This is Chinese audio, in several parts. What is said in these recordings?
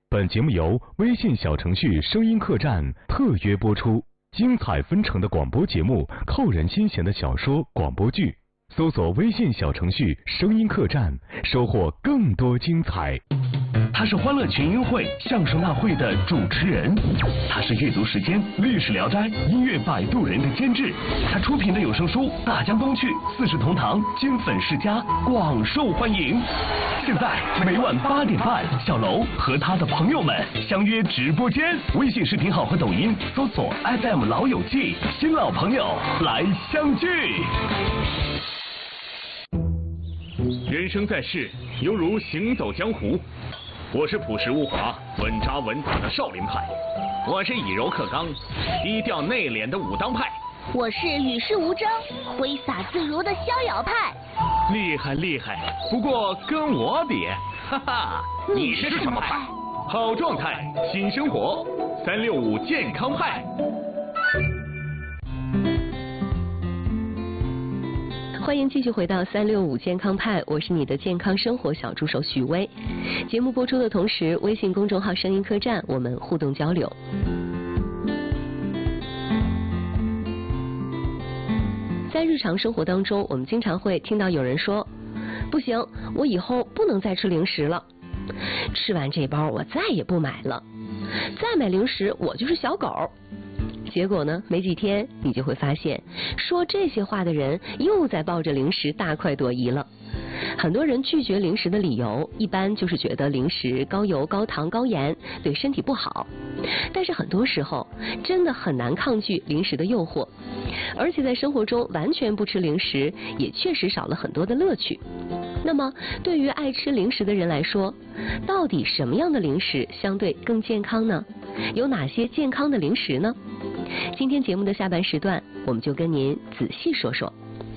本节目由微信小程序声音客栈特约播出，精彩纷呈的广播节目，扣人心弦的小说、广播剧，搜索微信小程序声音客栈，收获更多精彩。 他是欢乐群英会相声大会的主持人，他是阅读时间历史聊斋音乐摆渡人的监制，他出品的有声书《大江东去》四世同堂金粉世家广受欢迎。现在每晚8点半，小楼和他的朋友们相约直播间，微信视频号和抖音搜索 FM 老友记，新老朋友来相聚。 人生在世，犹如行走江湖。我是朴实无华、稳扎稳打的少林派，我是以柔克刚、低调内敛的武当派， 我是与世无争、挥洒自如的逍遥派。 厉害厉害，不过跟我比，哈哈，你是什么派？好状态，新生活，365健康派。 欢迎继续回到365健康派，我是你的健康生活小助手许巍。节目播出的同时，微信公众号声音客栈我们互动交流。在日常生活当中，我们经常会听到有人说，不行，我以后不能再吃零食了，吃完这包我再也不买了，再买零食我就是小狗。结果呢，没几天你就会发现，说这些话的人又在抱着零食大快朵颐了。很多人拒绝零食的理由，一般就是觉得零食高油、高糖、高盐，对身体不好。但是很多时候，真的很难抗拒零食的诱惑，而且在生活中完全不吃零食，也确实少了很多的乐趣。那么，对于爱吃零食的人来说，到底什么样的零食相对更健康呢？有哪些健康的零食呢？今天节目的下半时段，我们就跟您仔细说说。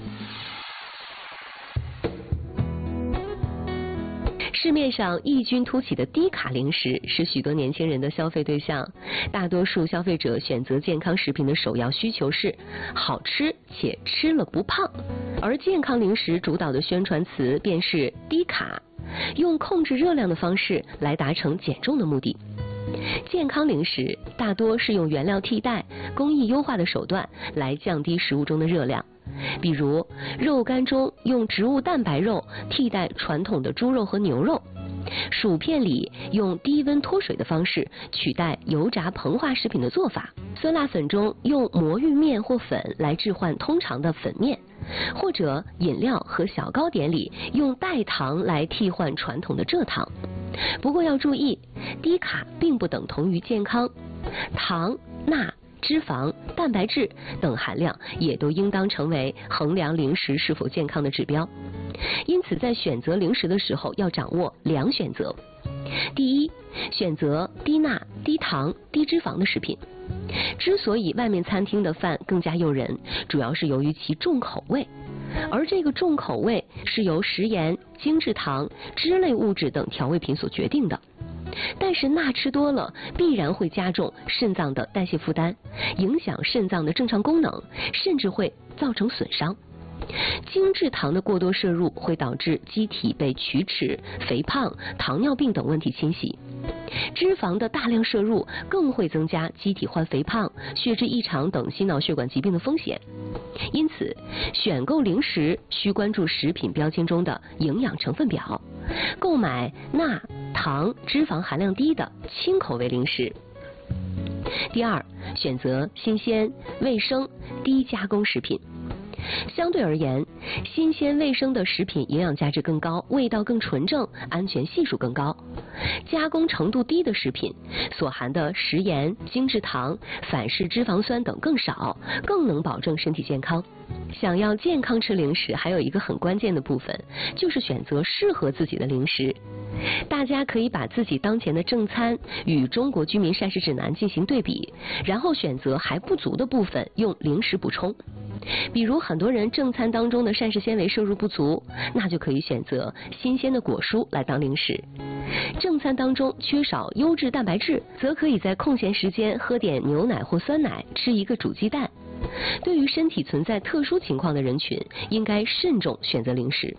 市面上异军突起的低卡零食是许多年轻人的消费对象，大多数消费者选择健康食品的首要需求是好吃且吃了不胖，而健康零食主导的宣传词便是低卡，用控制热量的方式来达成减重的目的。健康零食大多是用原料替代、工艺优化的手段来降低食物中的热量，比如肉干中用植物蛋白肉替代传统的猪肉和牛肉，薯片里用低温脱水的方式取代油炸膨化食品的做法，酸辣粉中用魔芋面或粉来置换通常的粉面，或者饮料和小糕点里用代糖来替换传统的蔗糖。不过要注意，低卡并不等同于健康，糖、钠、脂肪、蛋白质等含量也都应当成为衡量零食是否健康的指标。因此在选择零食的时候要掌握2选择。第一，选择低钠、低糖、低脂肪的食品。之所以外面餐厅的饭更加诱人，主要是由于其重口味，而这个重口味是由食盐、精制糖、脂类物质等调味品所决定的。但是钠吃多了必然会加重肾脏的代谢负担，影响肾脏的正常功能，甚至会造成损伤。精制糖的过多摄入会导致机体被龋齿、肥胖、糖尿病等问题侵袭。脂肪的大量摄入更会增加机体患肥胖、血脂异常等心脑血管疾病的风险。因此，选购零食需关注食品标签中的营养成分表，购买钠、糖、脂肪含量低的轻口味零食。第二，选择新鲜、卫生、低加工食品。相对而言，新鲜卫生的食品营养价值更高，味道更纯正，安全系数更高。加工程度低的食品所含的食盐、精制糖、反式脂肪酸等更少，更能保证身体健康。想要健康吃零食，还有一个很关键的部分，就是选择适合自己的零食。大家可以把自己当前的正餐与中国居民膳食指南进行对比，然后选择还不足的部分用零食补充。比如很多人正餐当中的膳食纤维摄入不足，那就可以选择新鲜的果蔬来当零食。正餐当中缺少优质蛋白质，则可以在空闲时间喝点牛奶或酸奶，吃一个煮鸡蛋。对于身体存在特殊情况的人群，应该慎重选择零食。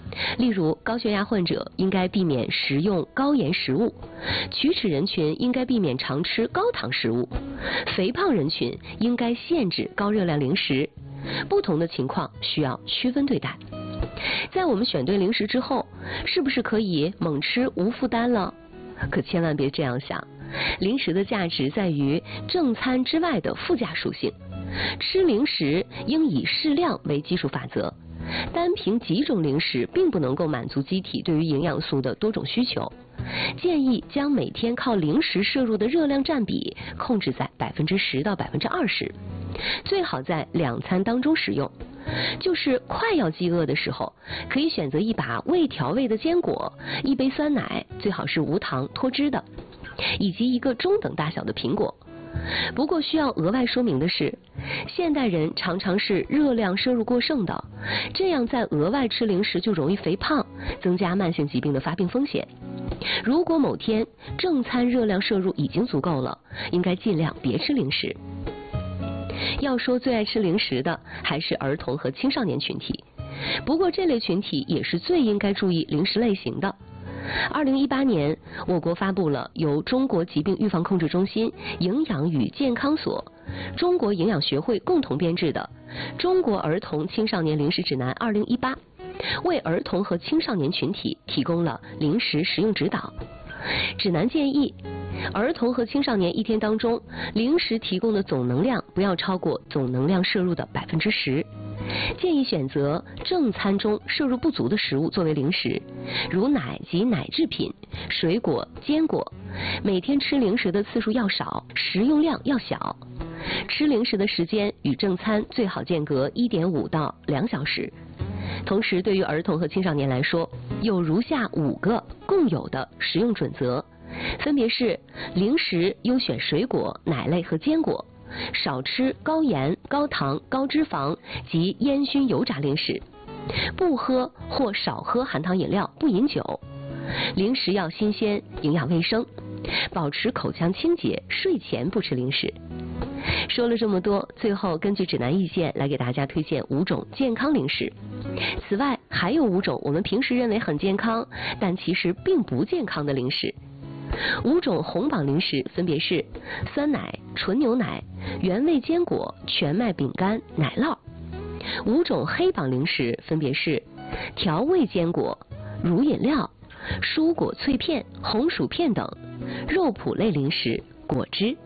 例如，高血压患者应该避免食用高盐食物，龋齿人群应该避免常吃高糖食物，肥胖人群应该限制高热量零食。不同的情况需要区分对待。在我们选对零食之后，是不是可以猛吃无负担了？可千万别这样想，零食的价值在于正餐之外的附加属性。吃零食应以适量为基础法则，单凭几种零食并不能够满足机体对于营养素的多种需求。建议将每天靠零食摄入的热量占比控制在10%到20%，最好在2餐当中食用。就是快要饥饿的时候，可以选择一把未调味的坚果，一杯酸奶，最好是无糖脱脂的，以及一个中等大小的苹果。不过需要额外说明的是，现代人常常是热量摄入过剩的，这样再额外吃零食就容易肥胖，增加慢性疾病的发病风险。如果某天正餐热量摄入已经足够了，应该尽量别吃零食。要说最爱吃零食的还是儿童和青少年群体，不过这类群体也是最应该注意零食类型的。2018年，我国发布了由中国疾病预防控制中心、营养与健康所、中国营养学会共同编制的《中国儿童青少年零食指南2018》，为儿童和青少年群体提供了零食食用指导。指南建议，儿童和青少年一天当中零食提供的总能量不要超过总能量摄入的10%。建议选择正餐中摄入不足的食物作为零食，如奶及奶制品、水果、坚果。每天吃零食的次数要少，食用量要小。吃零食的时间与正餐最好间隔1.5到2小时。同时，对于儿童和青少年来说，有如下5个共有的食用准则，分别是：零食优选水果、奶类和坚果，少吃高盐、高糖、高脂肪及烟熏油炸零食，不喝或少喝含糖饮料，不饮酒。零食要新鲜、营养卫生，保持口腔清洁，睡前不吃零食。说了这么多，最后根据指南意见来给大家推荐5种健康零食。此外，还有5种我们平时认为很健康，但其实并不健康的零食。5种红榜零食分别是酸奶、纯牛奶、原味坚果、全麦饼干、奶酪。5种黑榜零食分别是调味坚果、乳饮料、蔬果脆片、红薯片等，肉脯类零食、果汁。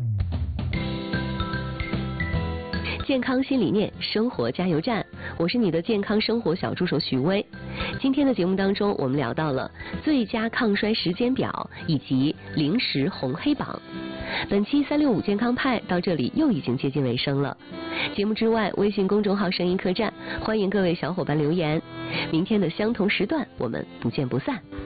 健康新理念，生活加油站，我是你的健康生活小助手徐薇。今天的节目当中，我们聊到了最佳抗衰时间表以及零食红黑榜。本期365健康派到这里又已经接近尾声了。节目之外，微信公众号声音客栈，欢迎各位小伙伴留言。明天的相同时段，我们不见不散。